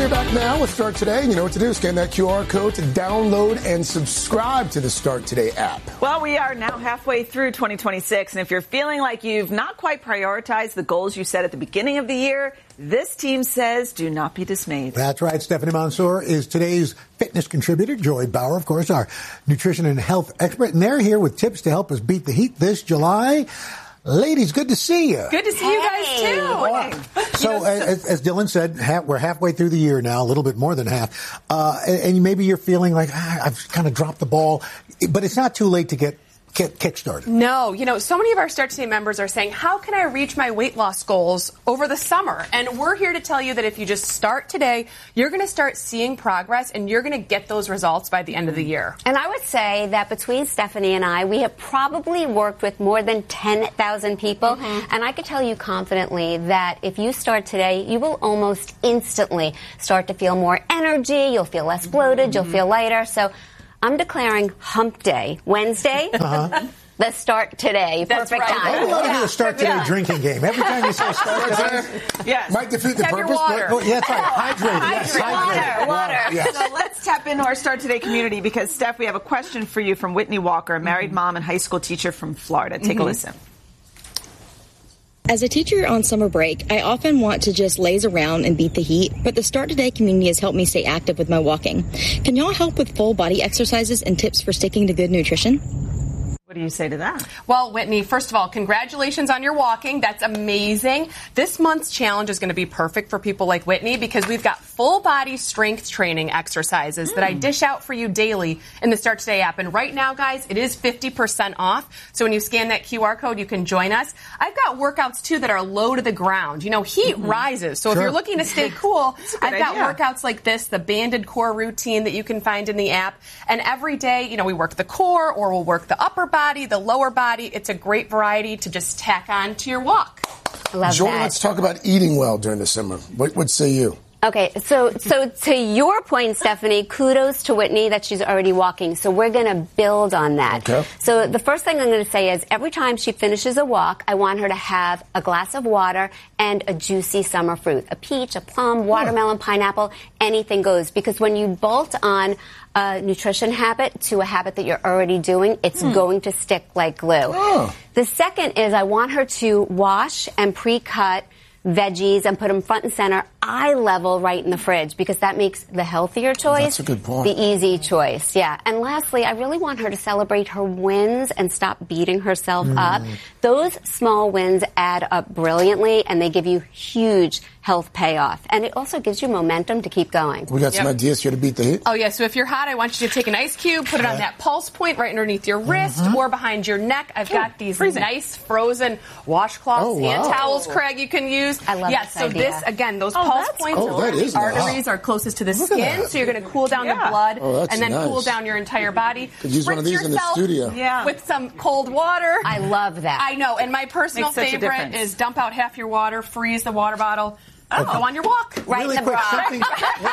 We're back now with Start Today. You know what to do. Scan that QR code to download and subscribe to the Start Today app. Well, we are now halfway through 2026, and if you're feeling like you've not quite prioritized the goals you set at the beginning of the year, this team says do not be dismayed. That's right. Stephanie Mansour is today's fitness contributor. Joy Bauer, of course, our nutrition and health expert. And they're here with tips to help us beat the heat this July. Ladies, good to see you. Good to see you guys, too. So, as Dylan said, we're halfway through the year now, a little bit more than half. And maybe you're feeling like, I've kind of dropped the ball. But it's not too late to get kick-started. No. So many of our Start Today members are saying, how can I reach my weight loss goals over the summer? And we're here to tell you that if you just start today, you're going to start seeing progress and you're going to get those results by the end of the year. And I would say that between Stephanie and I, we have probably worked with more than 10,000 people. Mm-hmm. And I can tell you confidently that if you start today, you will almost instantly start to feel more energy. You'll feel less bloated. You'll feel lighter. So I'm declaring Hump Day, Wednesday. Let's start today. That's perfect right. time. I want to do a Start Today drinking game. Every time you say Start Today, Yes. Might defeat the Have your purpose. water. But, yeah, that's right. Hydrated. Yes, hydrated. Water. Yes. So let's tap into our Start Today community because, Steph, we have a question for you from Whitney Walker, a married mom and high school teacher from Florida. Take a listen. As a teacher on summer break, I often want to just laze around and beat the heat, but the Start Today community has helped me stay active with my walking. Can y'all help with full body exercises and tips for sticking to good nutrition? What do you say to that? Well, Whitney, first of all, congratulations on your walking. That's amazing. This month's challenge is going to be perfect for people like Whitney because we've got full body strength training exercises that I dish out for you daily in the Start Today app. And right now, guys, it is 50% off. So when you scan that QR code, you can join us. I've got workouts, too, that are low to the ground. Heat rises. So if you're looking to stay cool, I've got workouts like this, the banded core routine that you can find in the app. And every day, we work the core or we'll work the upper body, the lower body. It's a great variety to just tack on to your walk. Love Jordan, that. let's talk about eating well during the summer. What say you? Okay, so to your point, Stephanie, kudos to Whitney that she's already walking. So we're going to build on that. Okay. So the first thing I'm going to say is every time she finishes a walk, I want her to have a glass of water and a juicy summer fruit. A peach, a plum, watermelon, pineapple, anything goes. Because when you bolt on a nutrition habit to a habit that you're already doing, it's going to stick like glue. The second is I want her to wash and pre-cut veggies and put them front and center, eye level, right in the fridge, because that makes the healthier choice That's a good point. the easy choice. Yeah. And lastly, I really want her to celebrate her wins and stop beating herself up. Those small wins add up brilliantly, and they give you huge health payoff. And it also gives you momentum to keep going. We got some ideas here to beat the heat. Oh, yeah. So if you're hot, I want you to take an ice cube, put it on that pulse point right underneath your wrist or behind your neck. I've got these nice frozen washcloths, hand towels, Craig, you can use. I love this this idea. This, again, those pulse points cool. are That is the arteries are closest to the skin, so you're going to cool down the blood and then cool down your entire body. Could use one of these in the studio. With some cold water. I love that. I know. And my personal Makes such a favorite difference. is dump out half your water, freeze the water bottle, go on your walk. Right Really in the quick, bra. something.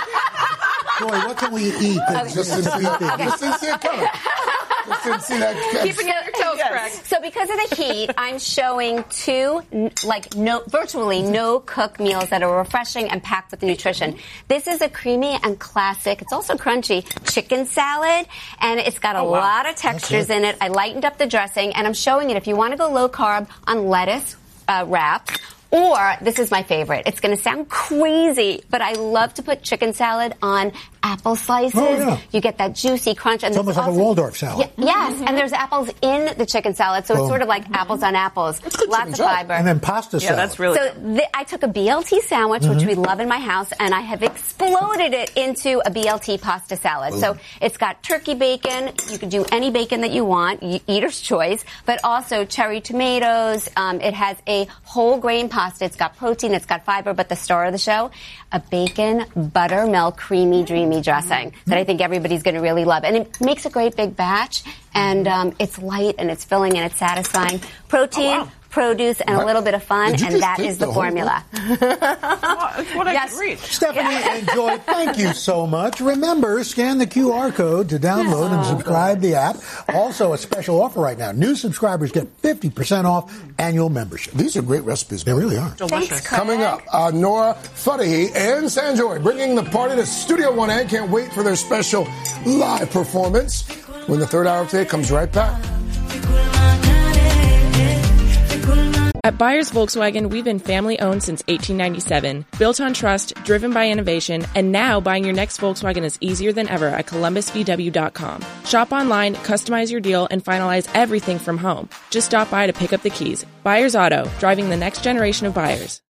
Joy, what can we eat? Just didn't see it coming. Just didn't see that. Keeping it on your toes, Craig. So because of the heat, I'm showing two, virtually no cook meals that are refreshing and packed with nutrition. This is a creamy and classic, it's also crunchy, chicken salad, and it's got a lot of textures in it. I lightened up the dressing, and I'm showing it if you want to go low carb on lettuce wraps. Or, this is my favorite. It's going to sound crazy, but I love to put chicken salad on apple slices. Oh, yeah. You get that juicy crunch. And It's almost like a Waldorf salad. Yes, and there's apples in the chicken salad, so it's sort of like apples on apples. Lots of fiber. And then pasta salad. That's really So I took a BLT sandwich, which we love in my house, and I have exploded it into a BLT pasta salad. So it's got turkey bacon. You can do any bacon that you want, eater's choice, but also cherry tomatoes. It has a whole grain pasta. It's got protein, it's got fiber, but the star of the show, a bacon buttermilk creamy dreamy dressing that I think everybody's going to really love. And it makes a great big batch, and it's light and it's filling and it's satisfying. Protein, produce, and a little bit of fun, Did you and just that take is the the whole formula. That's what I Yes. can reach. Stephanie and Joy, thank you so much. Remember, scan the QR code to download and subscribe the app. Also, a special offer right now. New subscribers get 50% off annual membership. These are great recipes. They really are. Delicious. Coming up, Nora Fadahi and Sanjoy bringing the party to Studio 1A. Can't wait for their special live performance when the third hour today comes right back. At Byers Volkswagen, we've been family-owned since 1897, built on trust, driven by innovation, and now buying your next Volkswagen is easier than ever at ColumbusVW.com. Shop online, customize your deal, and finalize everything from home. Just stop by to pick up the keys. Byers Auto, driving the next generation of buyers.